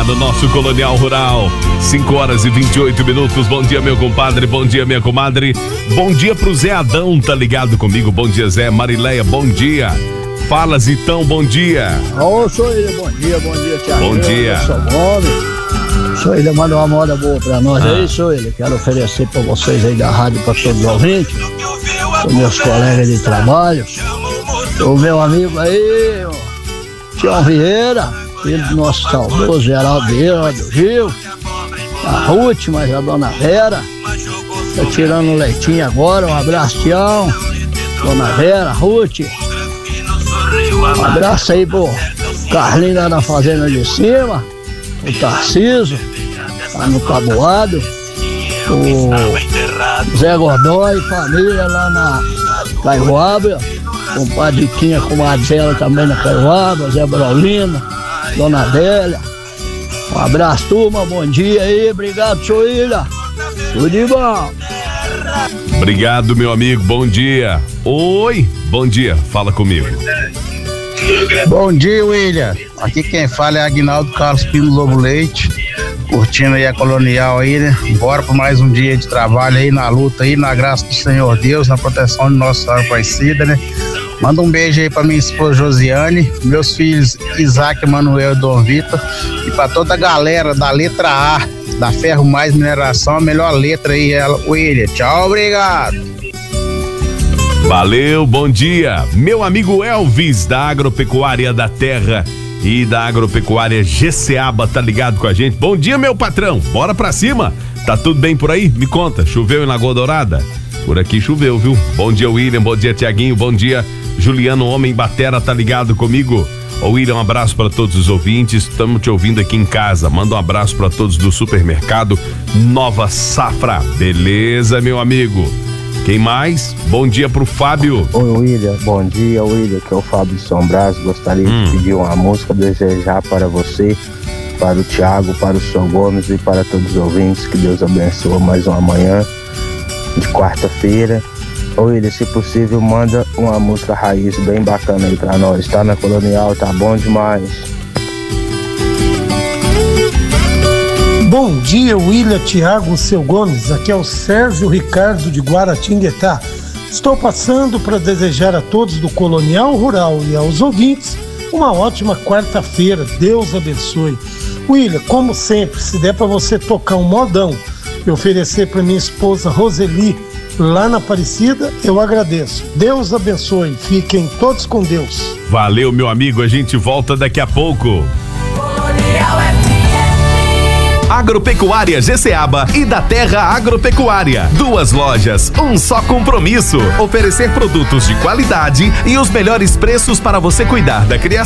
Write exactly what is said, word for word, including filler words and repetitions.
no nosso Colonial Rural. cinco horas e vinte e oito minutos. Bom dia, meu compadre. Bom dia, minha comadre. Bom dia pro Zé Adão, tá ligado comigo? Bom dia, Zé. Marileia, bom dia. Fala, Zitão, bom dia. Ô, sou ele, bom dia, bom dia, Tiago. Bom dia. Seu nome. Sou ele, manda uma moda boa pra nós ah. aí, sou ele. Quero oferecer pra vocês aí da rádio, pra todos os ouvintes, os meus colegas de trabalho, o meu amigo aí, o Tião Vieira, filho do nosso saudoso Geraldo Vieira, do Gil, a Ruth, mas a dona Vera, tá tirando o leitinho agora, um abraço, Tião, dona Vera, Ruth. Um abraço aí pro Carlinho lá na fazenda de cima, o Tarciso, tá no Taboado, o Zé Godoy, família lá na Caiuaba, com o Padiquinha com a Adela também na Caiuaba, Zé Braulino, Dona Adélia. Um abraço, turma, bom dia aí, obrigado, Choília. Tudo de bom. Obrigado, meu amigo, bom dia. Oi, bom dia, fala comigo. Bom dia, William. Aqui quem fala é Aguinaldo Carlos Pino Lobo Leite, curtindo aí a Colonial aí, né? Bora por mais um dia de trabalho aí, na luta aí, na graça do Senhor Deus, na proteção de Nossa Senhora Aparecida, né? Manda um beijo aí pra minha esposa Josiane, meus filhos Isaac, Manuel e Dom Vitor, e pra toda a galera da letra A, da Ferro Mais Mineração, a melhor letra aí, William. Tchau, obrigado. Valeu, bom dia. Meu amigo Elvis, da Agropecuária da Terra e da Agropecuária Jeceaba, tá ligado com a gente? Bom dia, meu patrão, bora pra cima. Tá tudo bem por aí? Me conta, choveu em Lagoa Dourada? Por aqui choveu, viu? Bom dia, William, bom dia, Tiaguinho, bom dia, Juliano, homem batera, tá ligado comigo? Ô William, um abraço para todos os ouvintes, estamos te ouvindo aqui em casa, manda um abraço para todos do supermercado Nova Safra, beleza, meu amigo? Quem mais? Bom dia pro Fábio. Oi, William, bom dia, William, que é o Fábio de São Brás, gostaria hum. de pedir uma música, desejar para você, para o Thiago, para o São Gomes e para todos os ouvintes, que Deus abençoe mais uma manhã de quarta-feira. Ô William, se possível, manda uma música raiz bem bacana aí pra nós, tá na Colonial, tá bom demais. Bom dia, William, Thiago, Seu Gomes, aqui é o Sérgio Ricardo de Guaratinguetá. Estou passando para desejar a todos do Colonial Rural e aos ouvintes uma ótima quarta-feira, Deus abençoe. William, como sempre, se der para você tocar um modão e oferecer para minha esposa Roseli lá na Aparecida, eu agradeço. Deus abençoe, fiquem todos com Deus. Valeu, meu amigo, a gente volta daqui a pouco. Agropecuária Jeceaba e da Terra Agropecuária. Duas lojas, um só compromisso. Oferecer produtos de qualidade e os melhores preços para você cuidar da criação